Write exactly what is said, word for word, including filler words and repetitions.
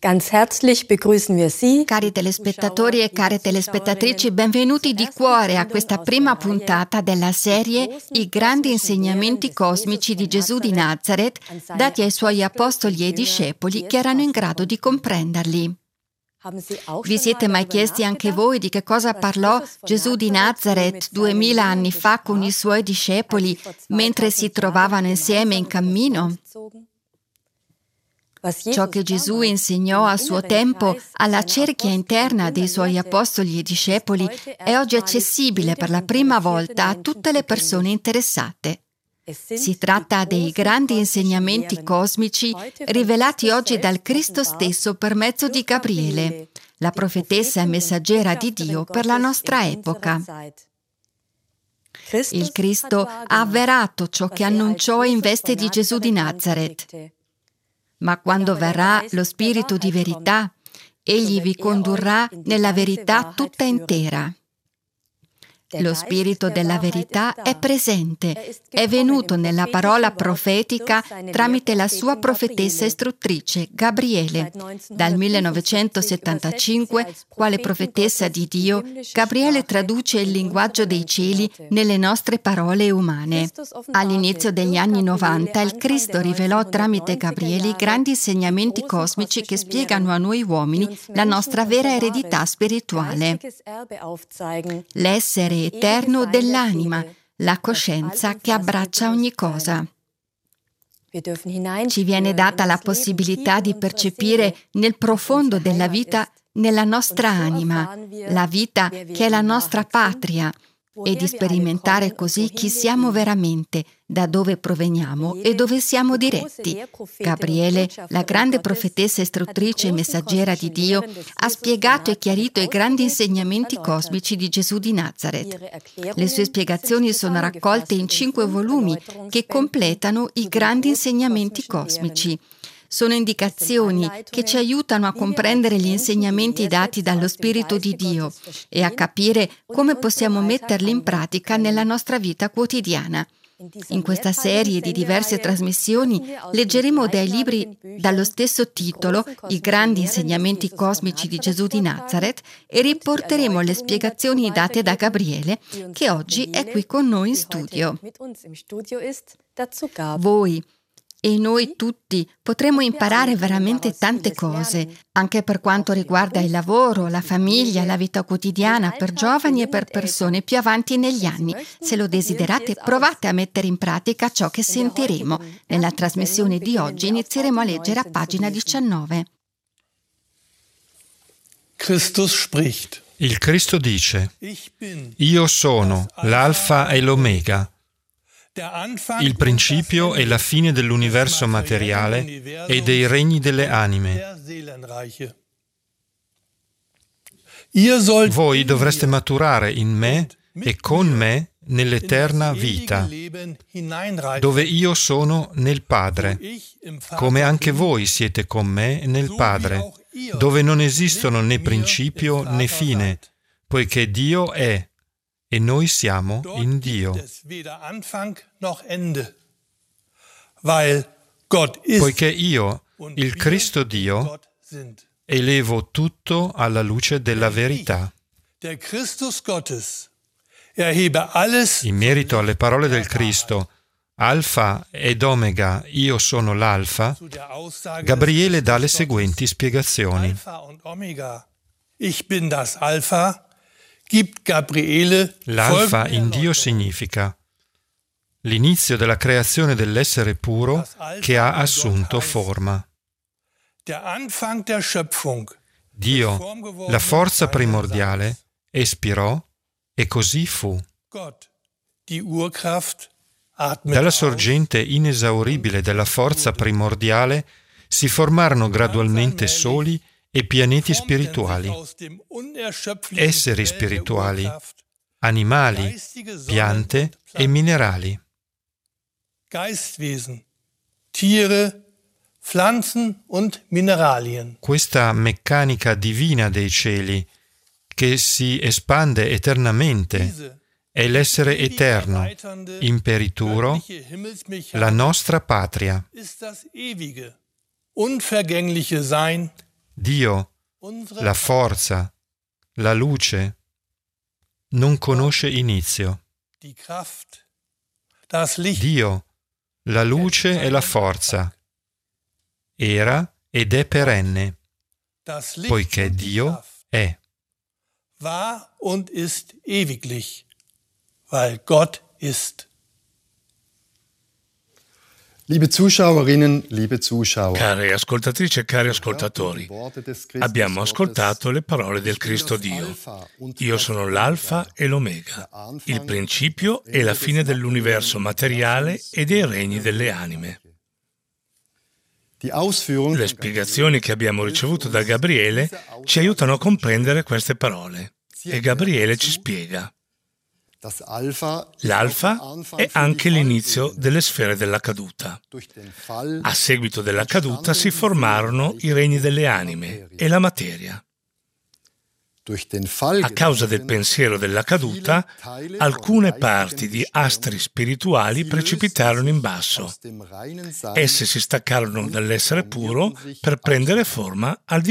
Ganz herzlich begrüßen wir Sie. Cari telespettatori e care telespettatrici, benvenuti di cuore a questa prima puntata della serie I grandi insegnamenti cosmici di Gesù di Nazareth, dati ai suoi apostoli e discepoli che erano in grado di comprenderli. Vi siete mai chiesti anche voi di che cosa parlò Gesù di Nazareth duemila anni fa con i suoi discepoli mentre si trovavano insieme in cammino? Ciò che Gesù insegnò a suo tempo alla cerchia interna dei suoi apostoli e discepoli è oggi accessibile per la prima volta a tutte le persone interessate. Si tratta dei grandi insegnamenti cosmici rivelati oggi dal Cristo stesso per mezzo di Gabriele, la profetessa e messaggera di Dio per la nostra epoca. Il Cristo ha avverato ciò che annunciò in veste di Gesù di Nazareth. Ma quando verrà lo Spirito di verità, egli vi condurrà nella verità tutta intera. Lo Spirito della verità è presente, è venuto nella parola profetica tramite la sua profetessa istruttrice, Gabriele. Dal millenovecentosettantacinque, quale profetessa di Dio, Gabriele traduce il linguaggio dei cieli nelle nostre parole umane. All'inizio degli anni novanta, il Cristo rivelò tramite Gabriele i grandi insegnamenti cosmici che spiegano a noi uomini la nostra vera eredità spirituale. L'essere eterno dell'anima, la coscienza che abbraccia ogni cosa. Ci viene data la possibilità di percepire nel profondo della vita nella nostra anima, la vita che è la nostra patria, e di sperimentare così chi siamo veramente, da dove proveniamo e dove siamo diretti. Gabriele, la grande profetessa istruttrice e messaggera di Dio, ha spiegato e chiarito i grandi insegnamenti cosmici di Gesù di Nazareth. Le sue spiegazioni sono raccolte in cinque volumi che completano i grandi insegnamenti cosmici. Sono indicazioni che ci aiutano a comprendere gli insegnamenti dati dallo Spirito di Dio e a capire come possiamo metterli in pratica nella nostra vita quotidiana. In questa serie di diverse trasmissioni leggeremo dai libri dallo stesso titolo, I grandi insegnamenti cosmici di Gesù di Nazareth, e riporteremo le spiegazioni date da Gabriele, che oggi è qui con noi in studio. Voi e noi tutti potremo imparare veramente tante cose, anche per quanto riguarda il lavoro, la famiglia, la vita quotidiana, per giovani e per persone più avanti negli anni. Se lo desiderate, provate a mettere in pratica ciò che sentiremo. Nella trasmissione di oggi inizieremo a leggere a pagina diciannove. Christus spricht. Il Cristo dice: Io sono l'Alfa e l'Omega, il principio e la fine dell'universo materiale e dei regni delle anime. Voi dovreste maturare in me e con me nell'eterna vita, dove io sono nel Padre, come anche voi siete con me nel Padre, dove non esistono né principio né fine, poiché Dio è e noi siamo in Dio. Poiché io, il Cristo Dio, elevo tutto alla luce della verità. In merito alle parole del Cristo, Alfa ed Omega, io sono l'Alfa, Gabriele dà le seguenti spiegazioni. Ich bin das Alpha. L'Alfa in Dio significa l'inizio della creazione dell'essere puro che ha assunto forma. Dio, la forza primordiale, espirò e così fu. Dalla sorgente inesauribile della forza primordiale si formarono gradualmente soli e pianeti spirituali, esseri spirituali, animali, piante e minerali. Geistwesen, Tiere, Pflanzen und Mineralien. Questa meccanica divina dei cieli, che si espande eternamente, è l'essere eterno, imperituro, la nostra patria. Unvergängliche Sein Dio, la forza, la luce, non conosce inizio. Dio, la luce e la forza, era ed è perenne, poiché Dio è. War und ist ewiglich, weil Gott ist. Liebe Zuschauerinnen, liebe Zuschauer. Care ascoltatrici e cari ascoltatori, abbiamo ascoltato le parole del Cristo Dio. Io sono l'Alfa e l'Omega, il principio e la fine dell'universo materiale e dei regni delle anime. Le spiegazioni che abbiamo ricevuto da Gabriele ci aiutano a comprendere queste parole. E Gabriele ci spiega. L'alfa è anche l'inizio delle sfere della caduta. A seguito della caduta si formarono i regni delle anime e la materia. A causa del pensiero della caduta, alcune parti di astri spirituali precipitarono in basso. Esse si staccarono dall'essere puro per prendere forma al di